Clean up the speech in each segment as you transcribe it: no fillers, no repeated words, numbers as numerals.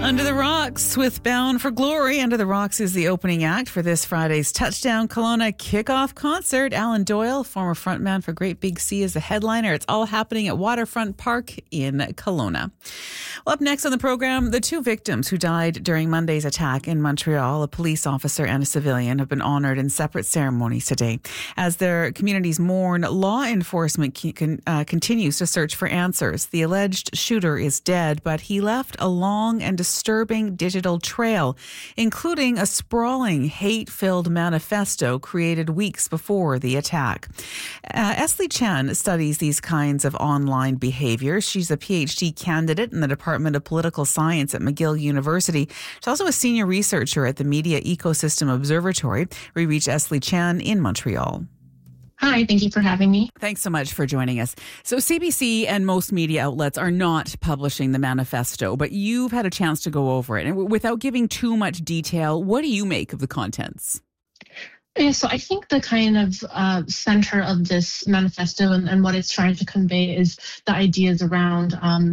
Under the Rocks with Bound for Glory. Under the Rocks is the opening act for this Friday's Touchdown Kelowna kickoff concert. Alan Doyle, former frontman for Great Big Sea, is the headliner. It's all happening at Waterfront Park in Kelowna. Well, up next on the program, the two victims who died during Monday's attack in Montreal, a police officer and a civilian, have been honored in separate ceremonies today. As their communities mourn, law enforcement continues to search for answers. The alleged shooter is dead, but he left a long and disturbing digital trail, including a sprawling, hate-filled manifesto created weeks before the attack. Esley Chan studies these kinds of online behavior. She's a PhD candidate in the Department of Political Science at McGill University. She's also a senior researcher at the Media Ecosystem Observatory. We reach Esley Chan in Montreal. Hi, thank you for having me. Thanks so much for joining us. So CBC and most media outlets are not publishing the manifesto, but you've had a chance to go over it. And without giving too much detail, what do you make of the contents? Yeah, so I think the kind of center of this manifesto and what it's trying to convey is the ideas around,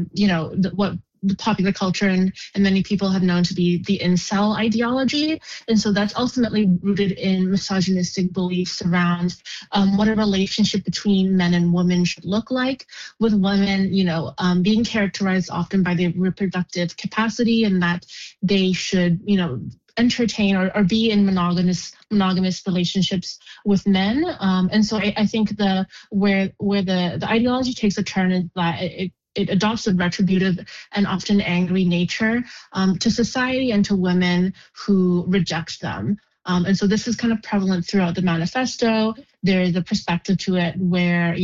what the popular culture and many people have known to be the incel ideology. And so that's ultimately rooted in misogynistic beliefs around what a relationship between men and women should look like, with women, being characterized often by their reproductive capacity and that they should, entertain or be in monogamous relationships with men. And so I think where the ideology takes a turn is that it adopts a retributive and often angry nature to society and to women who reject them. And so this is kind of prevalent throughout the manifesto. There is a perspective to it where,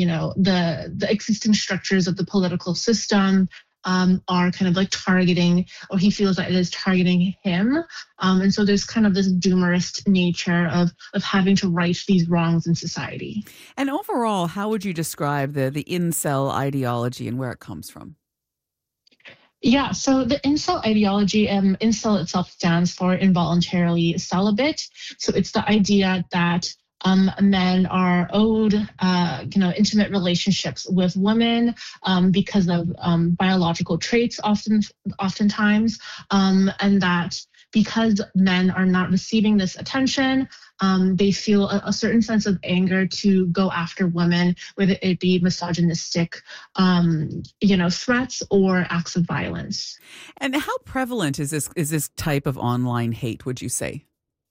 the existing structures of the political system are kind of like targeting, or he feels that it is targeting him. And so there's kind of this doomerist nature of having to right these wrongs in society. And overall, how would you describe the incel ideology and where it comes from? Yeah, so the incel ideology, incel itself stands for involuntarily celibate. So it's the idea that men are owed, intimate relationships with women because of biological traits, oftentimes, and that because men are not receiving this attention, they feel a certain sense of anger to go after women, whether it be misogynistic, threats or acts of violence. And how prevalent is this type of online hate, would you say?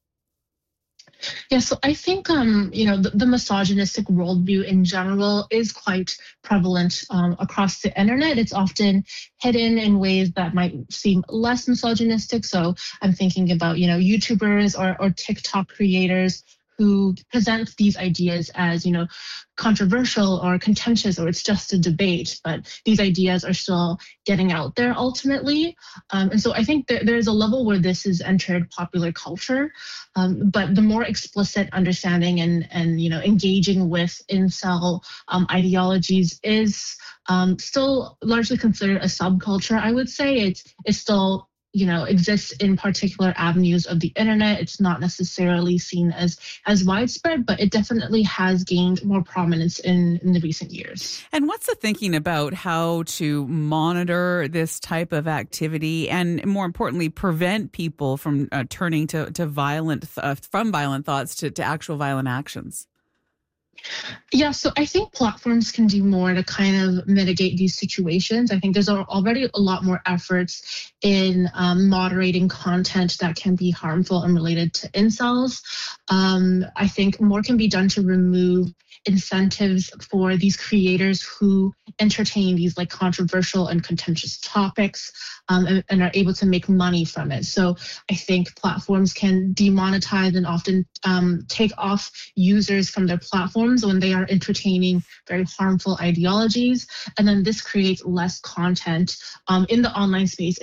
Yeah, so I think, the misogynistic worldview in general is quite prevalent across the internet. It's often hidden in ways that might seem less misogynistic. So I'm thinking about, YouTubers or TikTok creators who present these ideas as, controversial or contentious, or it's just a debate, but these ideas are still getting out there ultimately. And so I think that there's a level where this has entered popular culture, but the more explicit understanding and engaging with incel ideologies is still largely considered a subculture. I would say it's still exists in particular avenues of the internet. It's not necessarily seen as widespread, but it definitely has gained more prominence in the recent years. And what's the thinking about how to monitor this type of activity and, more importantly, prevent people from turning to violent thoughts to actual violent actions? Yeah, so I think platforms can do more to kind of mitigate these situations. I think there's already a lot more efforts in moderating content that can be harmful and related to incels. I think more can be done to remove incentives for these creators who entertain these like controversial and contentious topics and are able to make money from it. So I think platforms can demonetize and often take off users from their platforms when they are entertaining very harmful ideologies. And then this creates less content in the online space